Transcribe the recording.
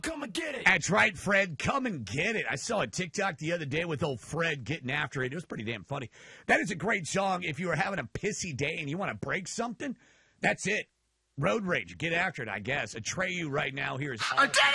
Come and get it. That's right, Fred. Come and get it. I saw a TikTok the other day with old Fred getting after it. It was pretty damn funny. That is a great song. If you were having a pissy day and you want to break something, that's it. Road Rage. Get after it, I guess. Atreyu right now here is awesome.